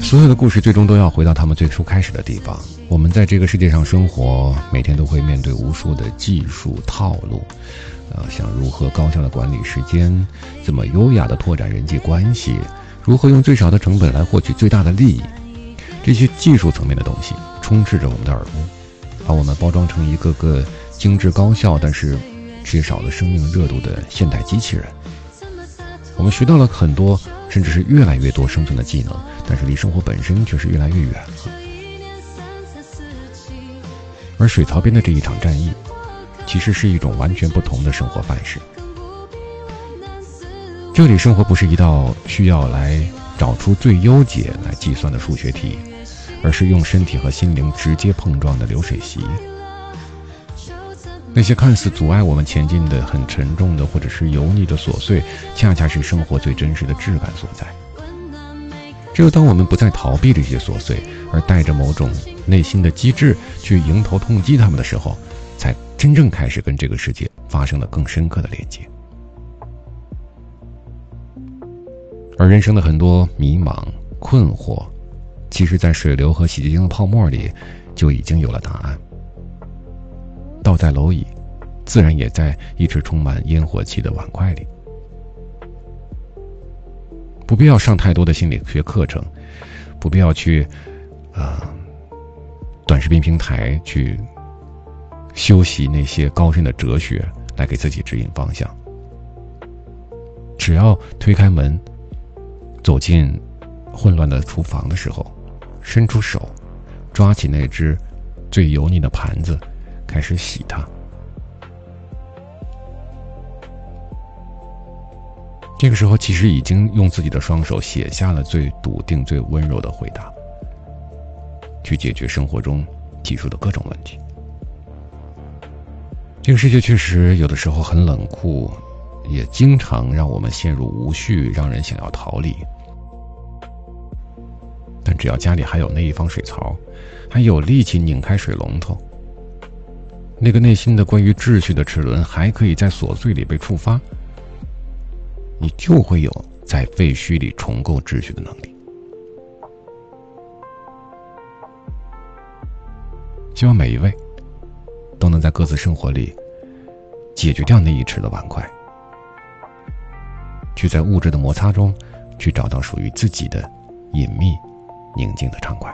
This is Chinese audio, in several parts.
所有的故事最终都要回到他们最初开始的地方。我们在这个世界上生活，每天都会面对无数的技术套路，像如何高效的管理时间，怎么优雅的拓展人际关系，如何用最少的成本来获取最大的利益。这些技术层面的东西充斥着我们的耳目，把我们包装成一个个精致高效但是缺少了生命热度的现代机器人。我们学到了很多，甚至是越来越多生存的技能，但是离生活本身却是越来越远了。而水槽边的这一场战役，其实是一种完全不同的生活范式。这里生活不是一道需要来找出最优解来计算的数学题，而是用身体和心灵直接碰撞的流水席。那些看似阻碍我们前进的很沉重的或者是油腻的琐碎，恰恰是生活最真实的质感所在。只有当我们不再逃避这些琐碎，而带着某种内心的机智去迎头痛击它们的时候，才真正开始跟这个世界发生了更深刻的连接。而人生的很多迷茫困惑，其实在水流和洗洁精的泡沫里就已经有了答案。倒在蝼蚁，自然也在一只充满烟火气的碗筷里。不必要上太多的心理学课程，不必要去短视频平台去修习那些高深的哲学来给自己指引方向。只要推开门，走进混乱的厨房的时候，伸出手，抓起那只最油腻的盘子，开始洗它。这个时候其实已经用自己的双手写下了最笃定最温柔的回答，去解决生活中提出的各种问题。这个世界确实有的时候很冷酷，也经常让我们陷入无序，让人想要逃离。但只要家里还有那一方水槽，还有力气拧开水龙头，那个内心的关于秩序的齿轮还可以在琐碎里被触发，你就会有在废墟里重构秩序的能力。希望每一位都能在各自生活里解决掉那一池的碗筷，去在物质的摩擦中去找到属于自己的隐秘宁静的畅快。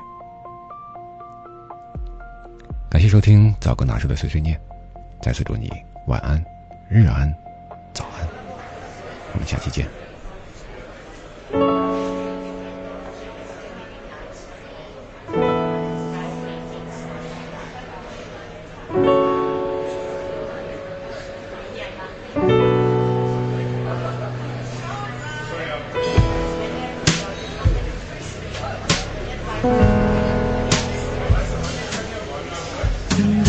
感谢收听早更大叔的碎碎念，再次祝你晚安、日安、早安，我们下期见。